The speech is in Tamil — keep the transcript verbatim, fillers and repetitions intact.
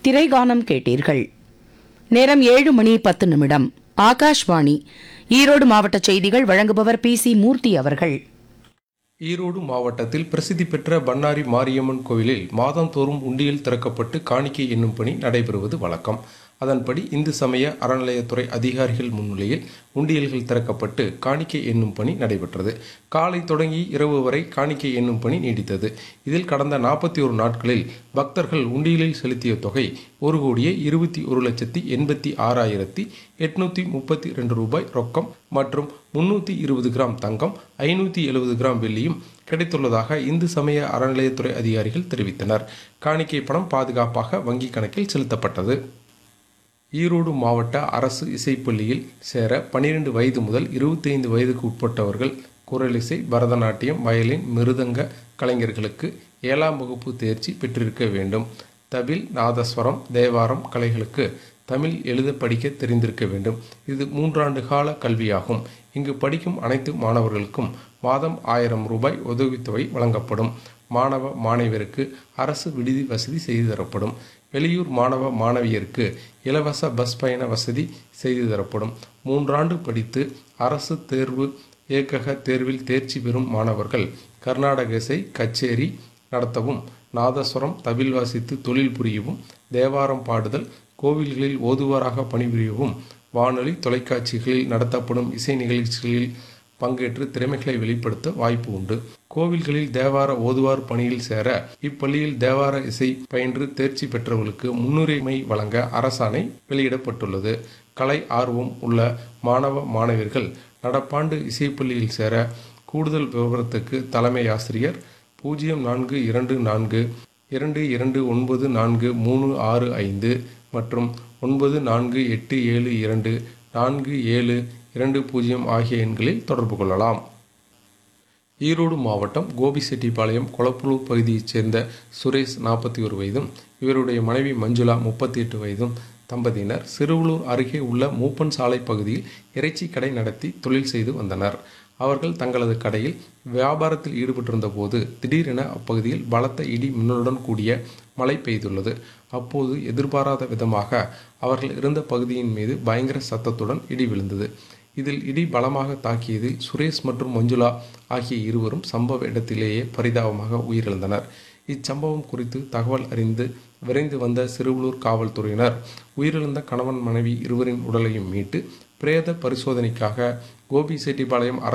திரைகானம் கேட்டீர்கள். நேரம் ஏழு மணி பத்து நிமிடம். ஆகாஷ்வாணி ஈரோடு மாவட்ட செய்திகள் வழங்குபவர் பி சி மூர்த்தி அவர்கள். ஈரோடு மாவட்டத்தில் பிரசித்தி பெற்ற பண்ணாரி மாரியம்மன் கோவிலில் மாதந்தோறும் உண்டியல் திறக்கப்பட்டு காணிக்கை என்னும் பணி நடைபெறுவது வழக்கம். அதன்படி இந்து சமய அறநிலையத்துறை அதிகாரிகள் முன்னிலையில் உண்டியல்கள் திறக்கப்பட்டு காணிக்கை என்னும் பணி நடைபெற்றது. காலை தொடங்கி இரவு வரை காணிக்கை என்னும் பணி நீடித்தது. இதில் கடந்த நாற்பத்தி ஒரு நாட்களில் பக்தர்கள் உண்டியலில் செலுத்திய தொகை ஒரு கோடியே இருபத்தி ஒரு லட்சத்தி எண்பத்தி ஆறாயிரத்தி எட்நூத்தி முப்பத்தி ரெண்டு ரூபாய் ரொக்கம் மற்றும் முன்னூத்தி இருபது கிராம் தங்கம், ஐநூத்தி எழுபது கிராம் வெள்ளியும் கிடைத்துள்ளதாக இந்து சமய அறநிலையத்துறை அதிகாரிகள் தெரிவித்தனர். காணிக்கை பணம் பாதுகாப்பாக வங்கி கணக்கில் செலுத்தப்பட்டது. ஈரோடு மாவட்ட அரசு இசைப்பள்ளியில் சேர பனிரெண்டு வயது முதல் இருபத்தி ஐந்து வயதுக்கு உட்பட்டவர்கள் குரலிசை, பரதநாட்டியம், வயலின், மிருதங்க கலைஞர்களுக்கு ஏழாம் வகுப்பு தேர்ச்சி பெற்றிருக்க வேண்டும். தவில், நாதஸ்வரம், தேவாரம் கலைகளுக்கு தமிழ் எழுத படிக்க தெரிந்திருக்க வேண்டும். இது மூன்றாண்டு கால கல்வியாகும். இங்கு படிக்கும் அனைத்து மாணவர்களுக்கும் மாதம் ஆயிரம் ரூபாய் உதவித்தொகை வழங்கப்படும். மாணவ மாணவியருக்கு அரசு விடுதி வசதி செய்து தரப்படும். வெளியூர் மாணவ மாணவியருக்கு இலவச பஸ் பயண வசதி செய்து தரப்படும். மூன்றாண்டு படித்து அரசு தேர்வு இயக்கக தேர்வில் தேர்ச்சி பெறும் மாணவர்கள் கர்நாடக இசை கச்சேரி நடத்தவும், நாதஸ்வரம், தவில் வாசித்து தொழில் புரியவும், தேவாரம் பாடுதல், கோவில்களில் ஓதுவாராக பணிபுரியவும், வானொலி தொலைக்காட்சிகளில் நடத்தப்படும் இசை நிகழ்ச்சிகளில் பங்கேற்று திறமைகளை வெளிப்படுத்த வாய்ப்பு உண்டு. கோவில்களில் தேவார ஓதுவார் பணியில் சேர இப்பள்ளியில் தேவார இசை பயின்று தேர்ச்சி பெற்றவர்களுக்கு முன்னுரிமை வழங்க அரசாணை வெளியிடப்பட்டுள்ளது. கலை ஆர்வம் உள்ள மாணவ மாணவியர்கள் நடப்பாண்டு இசைப்பள்ளியில் சேர கூடுதல் விவரத்துக்கு தலைமை ஆசிரியர் பூஜ்ஜியம் நான்கு இரண்டு நான்கு இரண்டு இரண்டு ஒன்பது நான்கு மூணு ஆறு ஐந்து மற்றும் ஒன்பது நான்கு எட்டு ஏழு இரண்டு நான்கு ஏழு இரண்டு பூஜ்ஜியம் ஆகிய எண்களில் தொடர்பு கொள்ளலாம். ஈரோடு மாவட்டம் கோபிசெட்டிப்பாளையம் கொளப்பலூர் பகுதியைச் சேர்ந்த சுரேஷ் நாற்பத்தி ஒரு வயதும் இவருடைய மனைவி மஞ்சுளா முப்பத்தி எட்டு வயதும் தம்பதியினர் சிறுவலூர் அருகே உள்ள மூப்பன் சாலை பகுதியில் இறைச்சி கடை நடத்தி தொழில் செய்து வந்தனர். அவர்கள் தங்களது கடையில் வியாபாரத்தில் ஈடுபட்டிருந்த போது திடீரென அப்பகுதியில் பலத்த இடி மின்னலுடன் கூடிய மழை பெய்துள்ளது. அப்போது எதிர்பாராத விதமாக அவர்கள் இருந்த பகுதியின் மீது பயங்கர சத்தத்துடன் இடி விழுந்தது. இதில் இடி பலமாக தாக்கியதில் சுரேஷ் மற்றும் மஞ்சுளா ஆகிய இருவரும் சம்பவ இடத்திலேயே பரிதாபமாக உயிரிழந்தனர். இச்சம்பவம் குறித்து தகவல் அறிந்து விரைந்து வந்த சிறுவலூர் காவல்துறையினர் உயிரிழந்த கணவன் மனைவி இருவரின் உடலையும் மீட்டு பிரேத பரிசோதனைக்காக கோபிசெட்டிப்பாளையம் அரசு